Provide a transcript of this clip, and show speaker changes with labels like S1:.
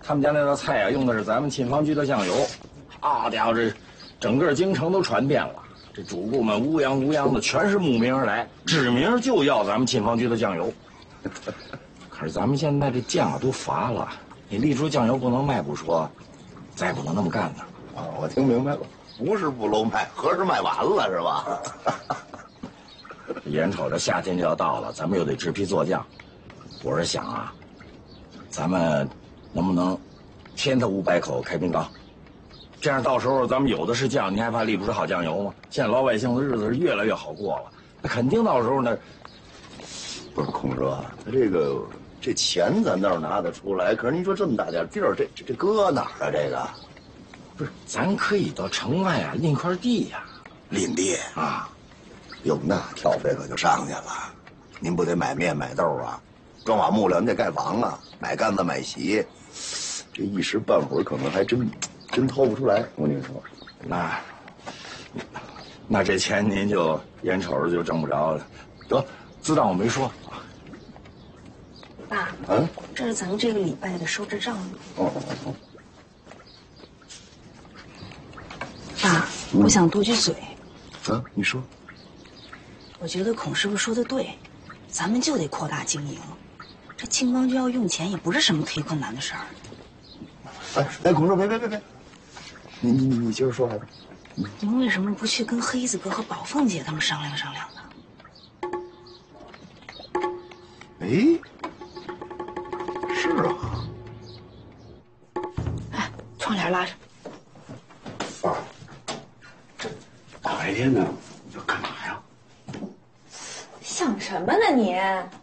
S1: 他们家那道菜啊，用的是咱们沁芳居的酱油，啊家伙，这整个京城都传遍了。这主顾们乌泱乌泱的，全是慕名而来，指名就要咱们沁芳居的酱油。可是咱们现在这酱啊都乏了，你立出酱油不能卖不说，咱也不能那么干呢。
S2: 啊，我听明白了，不是不搂卖，合着卖完了是吧？
S1: 眼瞅着夏天就要到了，咱们又得制批做酱。我是想啊，咱们能不能先他500口开冰缸？这样到时候咱们有的是酱，你还怕立不出好酱油吗？现在老百姓的日子是越来越好过了，那肯定到时候呢。
S2: 不是孔哥，他这钱咱倒是拿得出来，可是您说这么大点地儿，这搁哪儿啊？这个
S1: 不是，咱可以到城外啊拎块地呀，
S2: 林地
S1: 啊。
S2: 哟，那挑费可就上去了。您不得买面买豆啊，装瓦木料您得盖房啊，买杆子买席，这一时半会儿可能还真掏不出来。我跟你说，
S1: 那这钱您就眼瞅着就挣不着了，得自当我没说。
S3: 爸，这是咱们这个礼拜的收支账目。
S2: 哦。
S3: 爸，我想多句嘴。
S2: 啊，你说。
S3: 我觉得孔师傅说的对，咱们就得扩大经营。这沁芳居要用钱，也不是什么忒困难的事儿。
S2: 哎，孔师傅，别，你接着说来着。
S3: 您为什么不去跟黑子哥和宝凤姐他们商量商量呢？
S2: 哎，是啊。
S3: 哎，窗帘拉上。
S4: 爸，这大白天的你要干嘛呀？
S5: 想什么呢你？